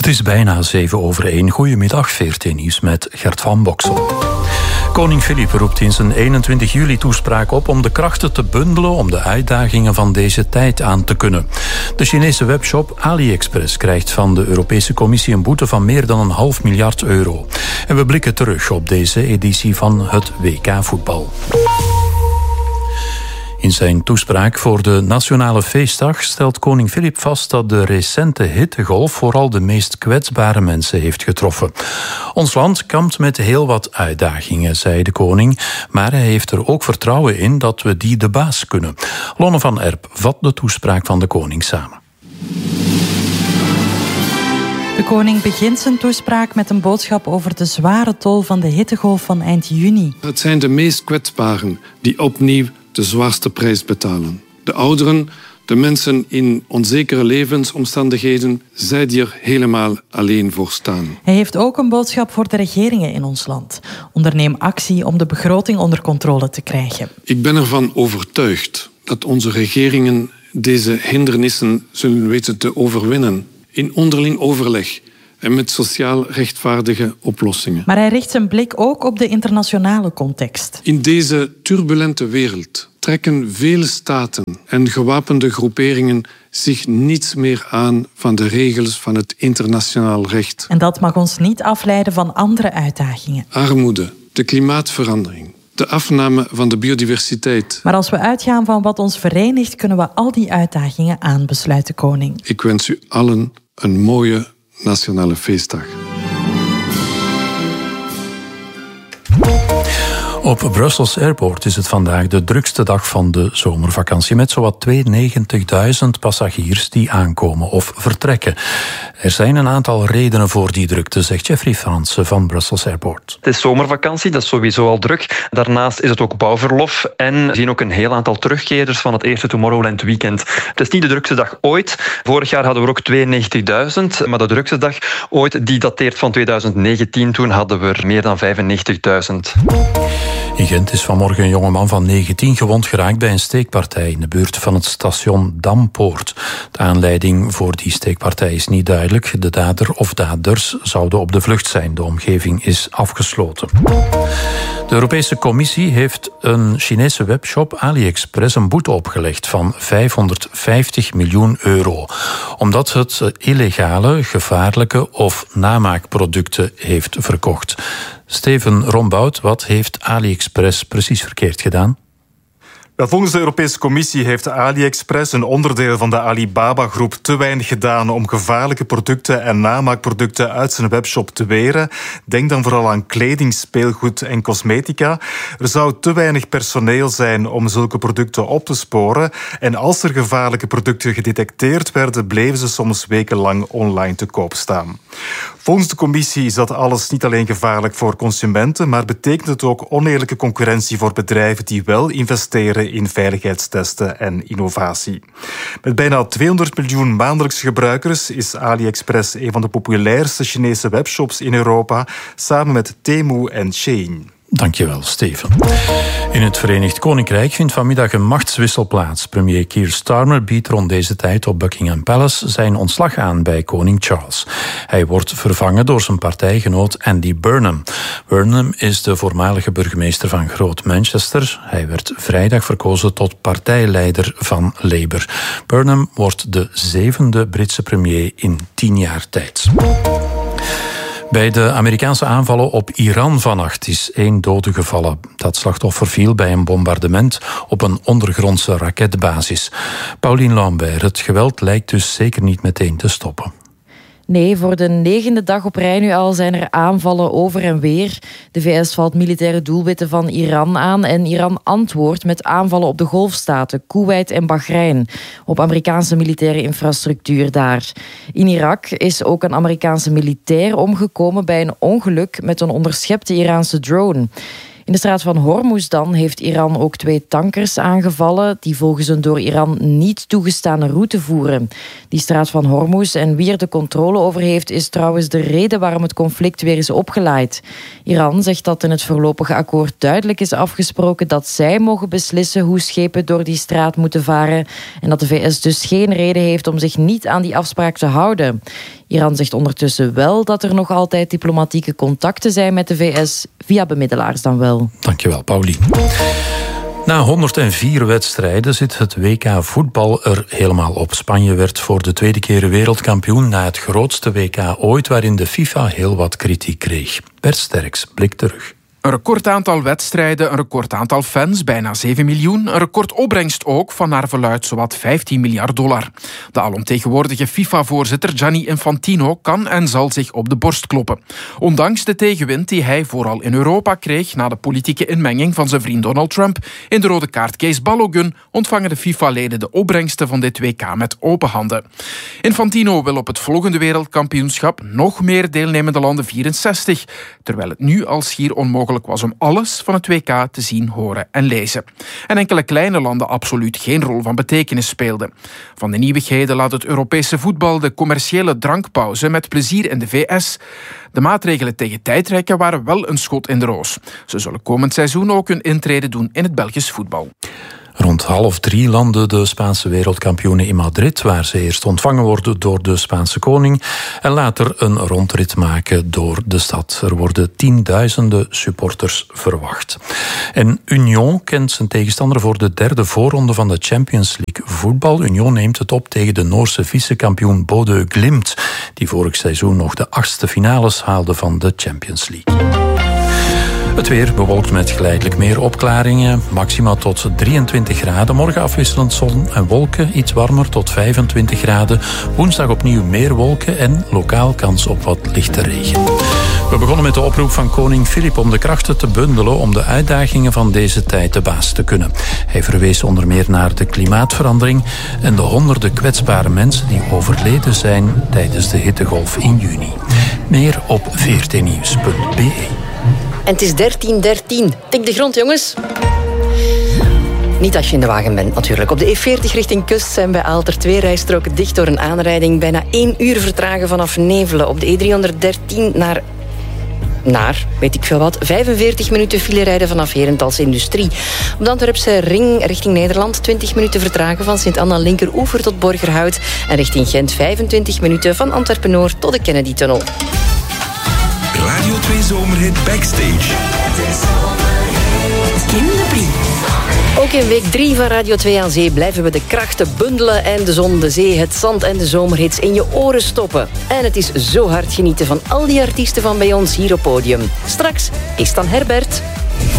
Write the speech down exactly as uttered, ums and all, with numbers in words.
Het is bijna zeven over één. Goedemiddag, V R T Nieuws met Gert van Boksel. Koning Filip roept in zijn eenentwintig juli toespraak op om de krachten te bundelen om de uitdagingen van deze tijd aan te kunnen. De Chinese webshop AliExpress krijgt van de Europese Commissie een boete van meer dan een half miljard euro. En we blikken terug op deze editie van het W K voetbal. In zijn toespraak voor de Nationale Feestdag stelt koning Filip vast dat de recente hittegolf vooral de meest kwetsbare mensen heeft getroffen. Ons land kampt met heel wat uitdagingen, zei de koning, maar hij heeft er ook vertrouwen in dat we die de baas kunnen. Lonne van Erp vat de toespraak van de koning samen. De koning begint zijn toespraak met een boodschap over de zware tol van de hittegolf van eind juni. Het zijn de meest kwetsbaren die opnieuw de zwaarste prijs betalen. De ouderen, de mensen in onzekere levensomstandigheden, zij die er helemaal alleen voor staan. Hij heeft ook een boodschap voor de regeringen in ons land. Onderneem actie om de begroting onder controle te krijgen. Ik ben ervan overtuigd dat onze regeringen deze hindernissen zullen weten te overwinnen. In onderling overleg en met sociaal rechtvaardige oplossingen. Maar hij richt zijn blik ook op de internationale context. In deze turbulente wereld trekken vele staten en gewapende groeperingen zich niets meer aan van de regels van het internationaal recht. En dat mag ons niet afleiden van andere uitdagingen. Armoede, de klimaatverandering, de afname van de biodiversiteit. Maar als we uitgaan van wat ons verenigt, kunnen we al die uitdagingen aan, besluit de koning. Ik wens u allen een mooie Nationale Feestdag. Op Brussels Airport is het vandaag de drukste dag van de zomervakantie, met zowat tweeënnegentigduizend passagiers die aankomen of vertrekken. Er zijn een aantal redenen voor die drukte, zegt Jeffrey Fransen van Brussels Airport. Het is zomervakantie, dat is sowieso al druk. Daarnaast is het ook bouwverlof en we zien ook een heel aantal terugkeerders van het eerste Tomorrowland weekend. Het is niet de drukste dag ooit. Vorig jaar hadden we ook tweeënnegentigduizend, maar de drukste dag ooit die dateert van tweeduizend negentien. Toen hadden we er meer dan vijfennegentigduizend. In Gent is vanmorgen een jongeman van negentien gewond geraakt bij een steekpartij in de buurt van het station Dampoort. De aanleiding voor die steekpartij is niet duidelijk. De dader of daders zouden op de vlucht zijn. De omgeving is afgesloten. De Europese Commissie heeft een Chinese webshop AliExpress een boete opgelegd van vijfhonderdvijftig miljoen euro. Omdat het illegale, gevaarlijke of namaakproducten heeft verkocht. Steven Rombout, wat heeft AliExpress precies verkeerd gedaan? Wel, volgens de Europese Commissie heeft AliExpress, een onderdeel van de Alibaba-groep, te weinig gedaan om gevaarlijke producten en namaakproducten uit zijn webshop te weren. Denk dan vooral aan kleding, speelgoed en cosmetica. Er zou te weinig personeel zijn om zulke producten op te sporen. En als er gevaarlijke producten gedetecteerd werden, bleven ze soms wekenlang online te koop staan. Volgens de Commissie is dat alles niet alleen gevaarlijk voor consumenten, maar betekent het ook oneerlijke concurrentie voor bedrijven die wel investeren in veiligheidstesten en innovatie. Met bijna tweehonderd miljoen maandelijkse gebruikers is AliExpress een van de populairste Chinese webshops in Europa, samen met Temu en Shein. Dankjewel, Steven. In het Verenigd Koninkrijk vindt vanmiddag een machtswissel plaats. Premier Keir Starmer biedt rond deze tijd op Buckingham Palace zijn ontslag aan bij koning Charles. Hij wordt vervangen door zijn partijgenoot Andy Burnham. Burnham is de voormalige burgemeester van Groot Manchester. Hij werd vrijdag verkozen tot partijleider van Labour. Burnham wordt de zevende Britse premier in tien jaar tijd. Bij de Amerikaanse aanvallen op Iran vannacht is één dode gevallen. Dat slachtoffer viel bij een bombardement op een ondergrondse raketbasis. Pauline Lambert, het geweld lijkt dus zeker niet meteen te stoppen. Nee, voor de negende dag op rij nu al zijn er aanvallen over en weer. De V S valt militaire doelwitten van Iran aan en Iran antwoordt met aanvallen op de golfstaten, Koeweit en Bahrein, op Amerikaanse militaire infrastructuur daar. In Irak is ook een Amerikaanse militair omgekomen bij een ongeluk met een onderschepte Iraanse drone. In de straat van Hormuz dan heeft Iran ook twee tankers aangevallen die volgens een door Iran niet toegestane route voeren. Die straat van Hormuz en wie er de controle over heeft is trouwens de reden waarom het conflict weer is opgeleid. Iran zegt dat in het voorlopige akkoord duidelijk is afgesproken dat zij mogen beslissen hoe schepen door die straat moeten varen en dat de V S dus geen reden heeft om zich niet aan die afspraak te houden. Iran zegt ondertussen wel dat er nog altijd diplomatieke contacten zijn met de V S, via bemiddelaars dan wel. Dankjewel, Paulien. Na honderdvier wedstrijden zit het W K voetbal er helemaal op. Spanje werd voor de tweede keer wereldkampioen na het grootste W K ooit, waarin de FIFA heel wat kritiek kreeg. Bert Sterks blikt terug. Een record aantal wedstrijden, een record aantal fans, bijna zeven miljoen. Een record opbrengst ook, van naar verluidt zowat vijftien miljard dollar. De alomtegenwoordige FIFA-voorzitter Gianni Infantino kan en zal zich op de borst kloppen. Ondanks de tegenwind die hij vooral in Europa kreeg na de politieke inmenging van zijn vriend Donald Trump in de rode kaartcase Balogun, ontvangen de FIFA-leden de opbrengsten van dit W K met open handen. Infantino wil op het volgende wereldkampioenschap nog meer deelnemende landen vierenzestig, terwijl het nu al schier onmogelijk was om alles van het W K te zien, horen en lezen. En enkele kleine landen absoluut geen rol van betekenis speelden. Van de nieuwigheden laat het Europese voetbal de commerciële drankpauze met plezier in de V S. De maatregelen tegen tijdrekken waren wel een schot in de roos. Ze zullen komend seizoen ook hun intrede doen in het Belgisch voetbal. Rond half drie landen de Spaanse wereldkampioenen in Madrid, waar ze eerst ontvangen worden door de Spaanse koning en later een rondrit maken door de stad. Er worden tienduizenden supporters verwacht. En Union kent zijn tegenstander voor de derde voorronde van de Champions League voetbal. Union neemt het op tegen de Noorse vicekampioen Bodø Glimt, die vorig seizoen nog de achtste finales haalde van de Champions League. Het weer bewolkt met geleidelijk meer opklaringen. Maxima tot drieëntwintig graden. Morgen afwisselend zon en wolken. Iets warmer tot vijfentwintig graden. Woensdag opnieuw meer wolken en lokaal kans op wat lichte regen. We begonnen met de oproep van koning Filip om de krachten te bundelen om de uitdagingen van deze tijd te baas te kunnen. Hij verwees onder meer naar de klimaatverandering en de honderden kwetsbare mensen die overleden zijn tijdens de hittegolf in juni. Meer op v r t nieuws punt b e. En het is dertien dertien. Tik de grond, jongens. Niet als je in de wagen bent, natuurlijk. Op de E veertig richting Kust zijn bij Aalter twee rijstroken dicht door een aanrijding. Bijna één uur vertragen vanaf Nevelen. Op de E driehonderddertien naar... naar, weet ik veel wat, vijfenveertig minuten file rijden vanaf Herentals Industrie. Op de Antwerpse ring richting Nederland twintig minuten vertragen van Sint-Anna linkeroever tot Borgerhout. En richting Gent vijfentwintig minuten van Antwerpen-Noord tot de Kennedy-tunnel. Radio twee Zomerhit Backstage. Ook in week drie van Radio twee aan Zee blijven we de krachten bundelen en de zon, de zee, het zand en de zomerhits in je oren stoppen. En het is zo hard genieten van al die artiesten van bij ons hier op podium. Straks is dan Herbert.